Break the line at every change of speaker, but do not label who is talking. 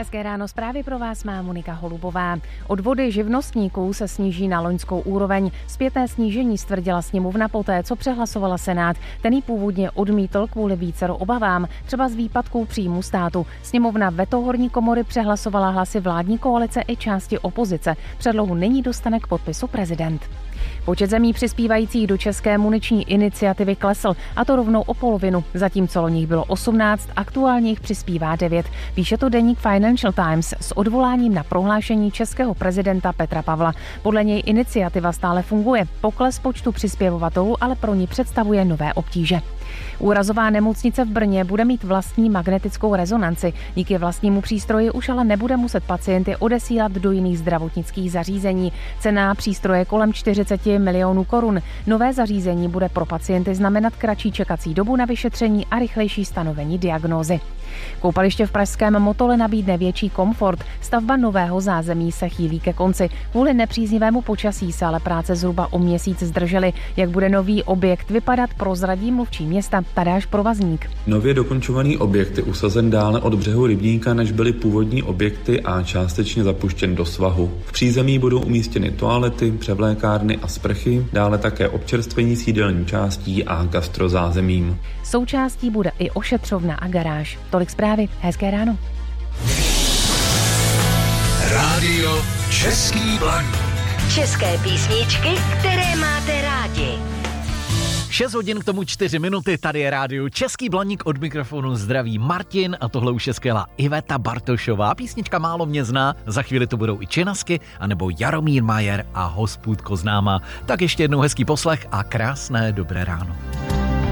Hezké ráno, zprávy pro vás má Monika Holubová. Odvody živnostníků se sníží na loňskou úroveň. Zpětné snížení stvrdila sněmovna poté, co přehlasovala Senát. Ten ji původně odmítl kvůli vícero obavám, třeba z výpadků příjmu státu. Sněmovna veto horní komory přehlasovala hlasy vládní koalice i části opozice. Předlohu nyní dostane k podpisu prezident. Počet zemí přispívajících do české muniční iniciativy klesl, a to rovnou o polovinu. Zatímco loních bylo 18, aktuálně jich přispívá 9. Píše to deník Financial Times s odvoláním na prohlášení českého prezidenta Petra Pavla. Podle něj iniciativa stále funguje. Pokles počtu přispěvovatelů ale pro ní představuje nové obtíže. Úrazová nemocnice v Brně bude mít vlastní magnetickou rezonanci. Díky vlastnímu přístroji už ale nebude muset pacienty odesílat do jiných zdravotnických zařízení. Cena přístroje kolem 40 milionů korun. Nové zařízení bude pro pacienty znamenat kratší čekací dobu na vyšetření a rychlejší stanovení diagnózy. Koupaliště v pražském Motole nabídne větší komfort. Stavba nového zázemí se chýlí ke konci. Kvůli nepříznivému počasí se ale práce zhruba o měsíc zdržely. Jak bude nový objekt vypadat, prozradí mluvčí města Tadeáš Provazník.
Nově dokončovaný objekt je usazen dále od břehu rybníka, než byly původní objekty, a částečně zapuštěn do svahu. V přízemí budou umístěny toalety, převlékárny a sprchy, dále také občerstvení s jídelní částí a gastrozázemím.
Součástí bude i ošetřovna a garáž. Tolik zprávy, hezké ráno.
Rádio Český Blaník.
České písničky, které máte rádi.
6 hodin k tomu 4 minuty, tady je rádio Český Blaník, od mikrofonu zdraví Martin a tohle už je skvělá Iveta Bartošová. Písnička Málo mě zná, za chvíli to budou i Činasky, anebo Jaromír Majer a Hospůdko známá. Tak ještě jednou hezký poslech a krásné dobré ráno.